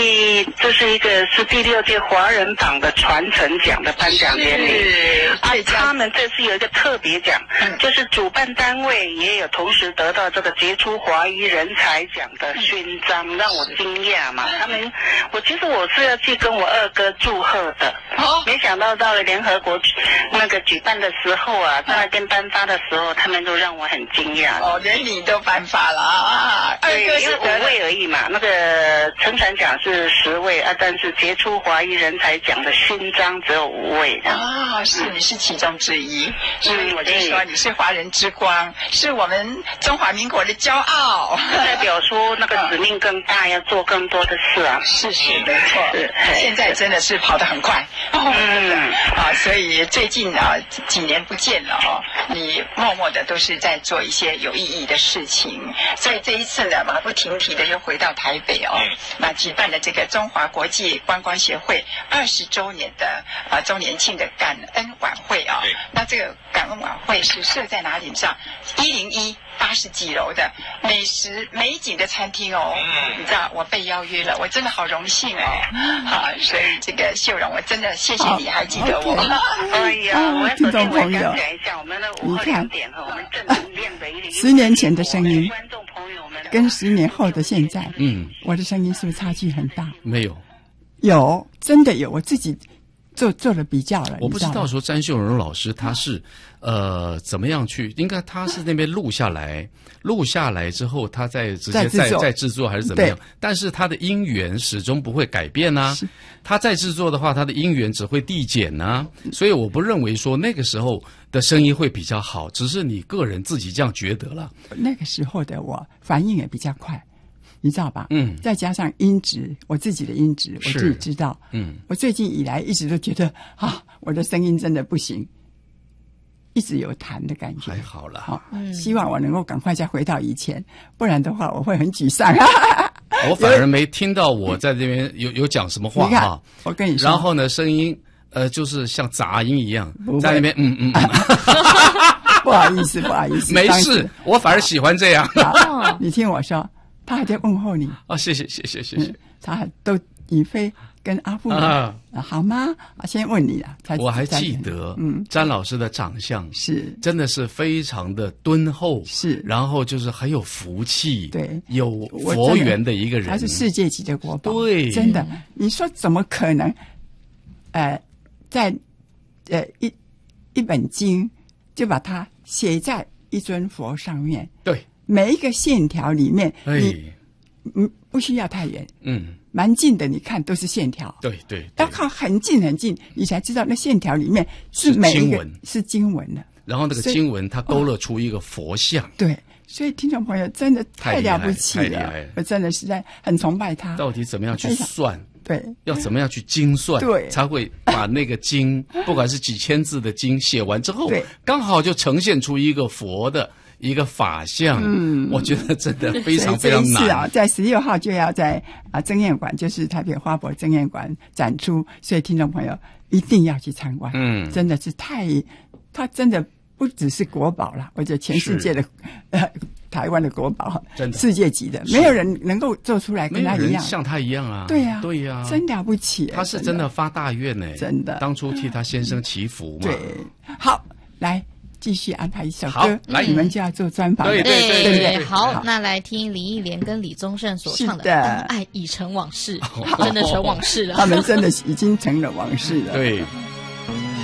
这是第6届华人榜的传承奖的颁奖典礼他们这次有一个特别奖，就是主办单位也有同时得到这个杰出华裔人才奖的勋章，让我惊讶嘛。其实我是要去跟我二哥祝贺的，没想到到了联合国那个举办的时候啊，在那边颁发的时候，他们都让我很惊讶。 连你都颁发了啊！ 对，因为5位而已嘛，那个成传奖是10位但是杰出华裔人才奖的勋章只有5位你是其中之一，所以我就说你是华人之光，是我们中华民国的骄傲， 代表说那个使命更大，要做更多的事啊。 是没错，现在真的是跑得很快所以最近几年不见了你默默的都是在做一些有意义的事情，所以这一次呢马不停蹄的又回到台北那举办了这个中华国际观光协会20周年的周年庆的感恩晚会那这个感恩晚会是设在哪里？你知道101 80几楼的美食美景的餐厅你知道我被邀约了，我真的好荣幸所以这个秀荣我真的谢谢你还记得我哎呀，我要首先我讲一下我们的午后2点我们正能量的 10年前的声音观众朋友们跟10年后的现在我的声音是不是差距很大？ 没有， 有，真的有，我自己做了比较了。 我不知道说詹秀荣老师他是怎么样去，应该他是那边录下来之后他再直接再制作还是怎么样，但是他的音源始终不会改变他再制作的话他的音源只会递减所以我不认为说那个时候的声音会比较好，只是你个人自己这样觉得了。 那个时候的我反应也比较快，你知道吧？再加上音质，我自己的音质我自己知道。我最近以来一直都觉得我的声音真的不行，一直有痰的感觉。 还好啦， 希望我能够赶快再回到以前，不然的话我会很沮丧。 我反而没听到我在这边有讲什么话我跟你说， 然后呢，声音就是像杂音一样，在那边不好意思， 没事，我反而喜欢这样。 你听我说。他还在问候你谢谢他都以飞跟阿富好吗？先问你了。 我还记得詹老师的长相是真的是非常的敦厚， 是， 然后就是很有福气， 对， 有佛缘的一个人， 他是世界级的国宝， 对， 真的。你说怎么可能在一本经就把它写在一尊佛上面？对，每一个线条里面你不需要太远，蛮近的，你看都是线条。对，要靠很近很近，你才知道那线条里面是每一个是经文的。然后那个经文它勾勒出一个佛像。对，所以听众朋友真的太了不起了，我真的实在很崇拜他。到底怎么样去算？对，要怎么样去精算？对，才会把那个经，不管是几千字的经写完之后，对，刚好就呈现出一个佛的一个法相。我觉得真的非常非常难。这一次在16号就要在曾宴馆，就是台北花博曾宴馆展出，所以听众朋友一定要去参观。真的是它真的不只是国宝了，我觉得全世界的台湾的国宝，真的世界级的，没有人能够做出来跟他一样，像他一样啊。对呀，对呀，真了不起。他是真的发大愿呢，真的，当初替他先生祈福嘛。对，好，来继续安排一首歌，来你们就要做专访。对，好，那来听林忆莲跟李宗盛所唱的《当爱已成往事》，真的成往事了，他们真的已经成了往事了。对。